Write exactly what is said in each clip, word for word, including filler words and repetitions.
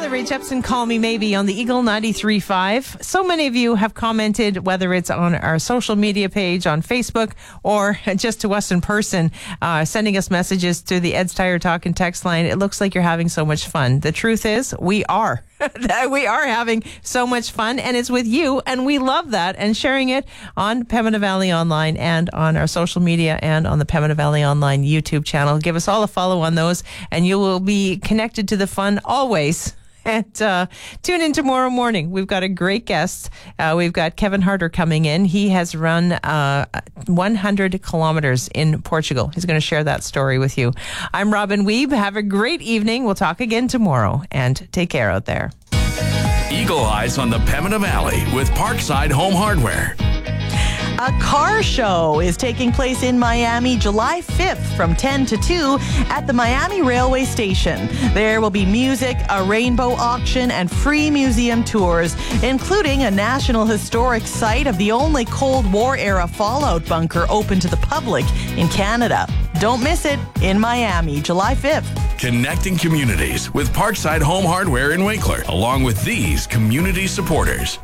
Ray Jepsen, Call Me Maybe on the Eagle ninety-three point five. So many of you have commented, whether it's on our social media page on Facebook or just to us in person, uh, sending us messages through the Ed's Tire Talk and text line. It looks like you're having so much fun. The truth is, we are. We are having so much fun, and it's with you, and we love that, and sharing it on Pembina Valley Online and on our social media and on the Pembina Valley Online YouTube channel. Give us all a follow on those, and you will be connected to the fun always. And uh, tune in tomorrow morning. We've got a great guest. Uh, we've got Kevin Harder coming in. He has run uh, one hundred kilometers in Portugal. He's going to share that story with you. I'm Robin Weeb. Have a great evening. We'll talk again tomorrow. And take care out there. Eagle Eyes on the Pembina Valley with Parkside Home Hardware. A car show is taking place in Miami July fifth from ten to two at the Miami Railway Station. There will be music, a rainbow auction, and free museum tours, including a National Historic Site of the only Cold War-era fallout bunker open to the public in Canada. Don't miss it in Miami, July fifth. Connecting communities with Parkside Home Hardware in Winkler, along with these community supporters.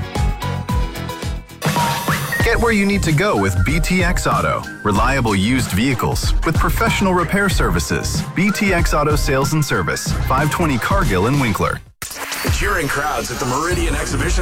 Get where you need to go with B T X Auto. Reliable used vehicles with professional repair services. B T X Auto Sales and Service, five twenty Cargill in Winkler. Cheering crowds at the Meridian Exhibition